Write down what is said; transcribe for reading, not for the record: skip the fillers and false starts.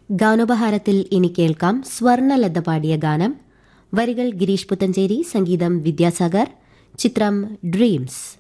ഗാനോപഹാരത്തിൽ ഇനി കേൾക്കാം സ്വർണലത പാടിയ ഗാനം. വരികൾ ഗിരീഷ് പുത്തഞ്ചേരി, സംഗീതം വിദ്യാസാഗർ, ചിത്രം ഡ്രീംസ്.